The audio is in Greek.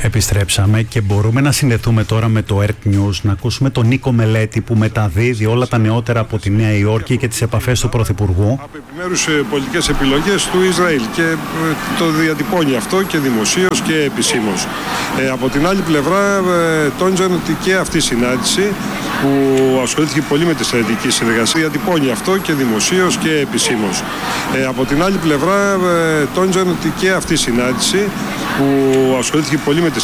Επιστρέψαμε και μπορούμε να συνδεθούμε τώρα με το ERT News, να ακούσουμε τον Νίκο Μελέτη που μεταδίδει όλα τα νεότερα από τη Νέα Υόρκη και τις επαφές του Πρωθυπουργού. Από επιμέρους πολιτικές επιλογές του Ισραήλ και το διατυπώνει αυτό και δημοσίως και επισήμως. Από την άλλη πλευρά τόνιζαν ότι και αυτή η συνάντηση που ασχολήθηκε πολύ με τη στρατηγική συνεργασία διατυπώνει αυτό και δημοσίως και επισήμως. Από την άλλη πλευρά τόνιζαν ότι και αυτή η συνάντηση που ασχολήθηκε πολύ με τη